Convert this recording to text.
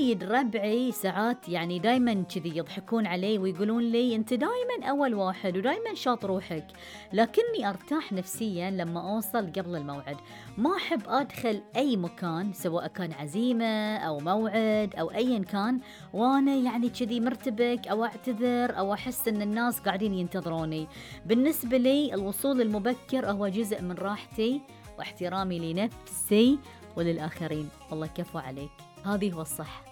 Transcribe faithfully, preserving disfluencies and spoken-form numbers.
وايد ربعي ساعات يعني دايما كذي يضحكون علي ويقولون لي أنت دايما أول واحد ودايما شاط روحك، لكني أرتاح نفسيا لما أوصل قبل الموعد. ما أحب أدخل أي مكان سواء كان عزيمة أو موعد أو أيا كان وأنا يعني كذي مرتبك أو أعتذر أو أحس أن الناس قاعدين ينتظروني. بالنسبة لي الوصول المبكر هو جزء من راحتي واحترامي لنفسي وللآخرين. والله كفو عليك، هذه هو الصح.